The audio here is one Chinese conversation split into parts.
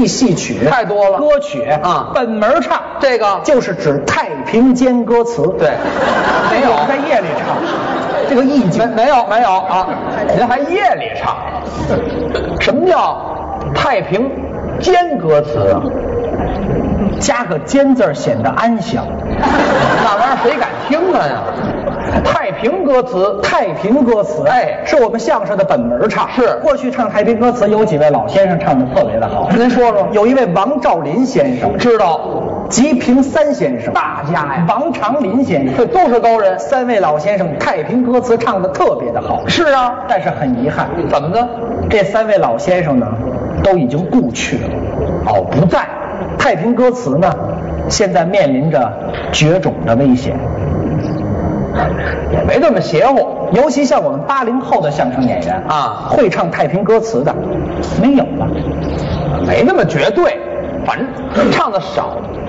艺戏曲太多了， 歌曲啊， 本门唱这个就是指太平间歌词。 对，没有在夜里唱，这个意境没有啊，您还夜里唱？什么叫太平间歌词啊？ 加个间字显得安详， 那玩意儿谁敢听它呀？太平歌词， 太平歌词， 哎， 是我们相声的本门唱。 是过去唱太平歌词，有几位老先生唱的特别的好。 您说说。 有一位王兆林先生， 知道。 吉平三先生， 大家呀。 王长林先生， 这都是高人。 三位老先生太平歌词唱的特别的好。 是啊， 但是很遗憾， 怎么呢？ 这三位老先生呢，都已经故去了。 哦，不在。 太平歌词呢，现在面临着绝种的危险。 也没这么邪乎， 尤其像我们80后的相声演员啊， 会唱太平歌词的没有了， 没那么绝对，反正唱的少。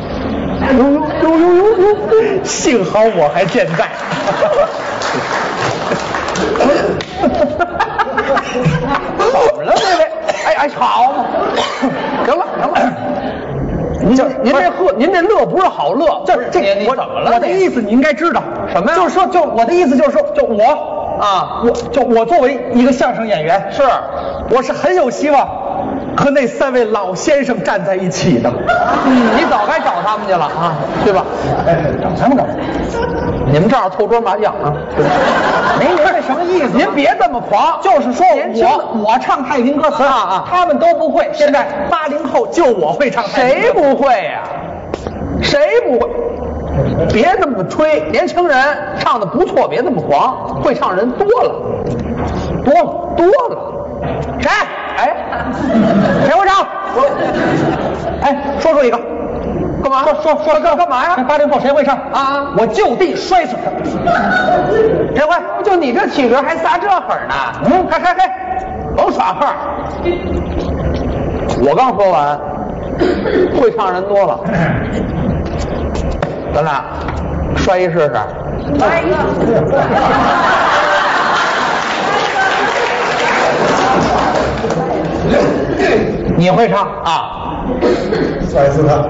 幸好我还健在。 怎么了这位？哎，好嘛，行了。您这乐不是好乐，这你怎么了？ 我的意思你应该知道什么呀？ 就是说，我的意思就是说，我作为一个相声演员，我是很有希望和那三位老先生站在一起的。 你早该找他们去了啊，对吧？ 找他们干嘛？ 你们这儿凑桌麻将啊？ 没明白什么意思？ 您别这么狂， 就是说我唱太平歌词他们都不会。现在80后就我会唱太平歌词。 谁不会呀？谁不会？别这么吹，年轻人唱的不错，别这么狂，会唱人多了。谁？哎，谁会唱？ 哎，说一个。 干嘛？ 说干嘛呀？80后谁会唱啊？ 我就地摔死他！谁会？ 就你这体格还撒这狠呢？ 嘿， 甭耍横！我刚说完，会唱人多了，咱俩摔一试试。 来一个。 你会唱啊？ 摔死他！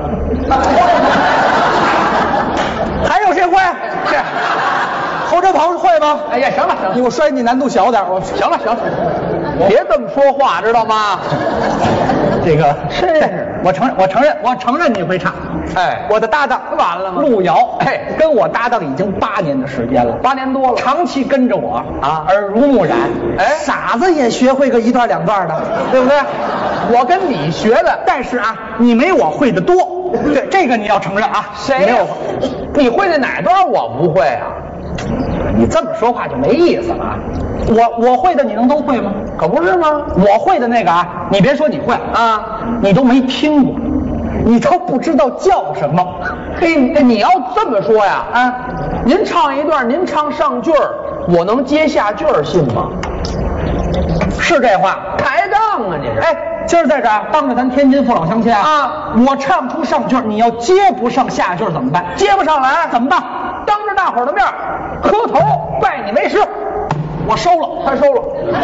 还有谁会？侯振鹏会吗？ 哎呀，行了， 我摔你难度小点， 行了，别这么说话，知道吗？ 这个是， 我承认你会唱。 哎， 我的搭档完了吗？ 路遥， 哎， 跟我搭档已经8年的时间了 ，8年多了， 长期跟着我啊， 耳濡目染。 哎， 傻子也学会个1段2段的，对不对？ 我跟你学的， 但是你没我会的多。对，这个你要承认啊。 谁没有？你会的哪段我不会啊？ 你这么说话就没意思了。我会的你能都会吗？ 可不是吗？ 我会的那个你别说你会啊， 你都没听过，你都不知道叫什么。 嘿，你要这么说呀，您唱一段，您唱上句儿，我能接下句儿，信吗？ 是这话？ 抬杠啊，你这！ 哎，今儿在这儿当着咱天津父老乡亲我唱出上句，你要接不上下句怎么办？ 接不上来怎么办？ 当着大伙儿的面磕头拜你为师， 我收了， 他收了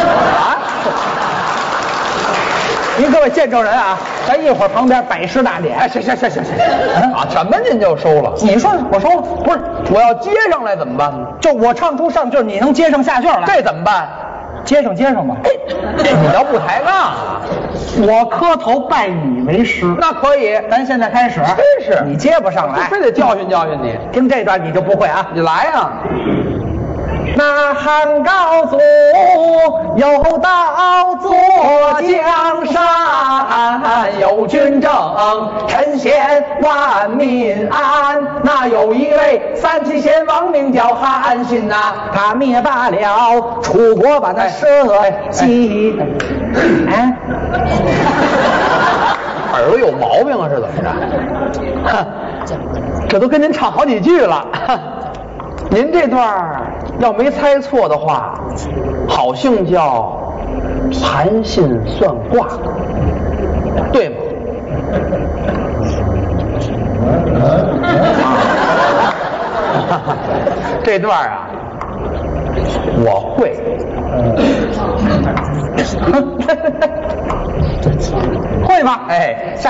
您各位见证人咱一会儿旁边摆师大典。 哎，行，什么您就收了？ 你说我收了， 不是我要接上来怎么办呢？ 就我唱出上句，你能接上下句来， 这怎么办？ 接上吧。 你要不抬杠我磕头拜你为师， 那可以。 咱现在开始。 真是你接不上来， 非得教训你。 听这段你就不会你来呀。 那汉高祖有道坐江山，有军政，臣贤万民安。那有一位三七贤王，名叫韩信他灭罢了楚国，把他社稷。 耳朵有毛病是怎么着？这都跟您唱好几句了。您这段要没猜错的话，好像叫盘信算卦，对吗？这段我会。 会吗？ 哎。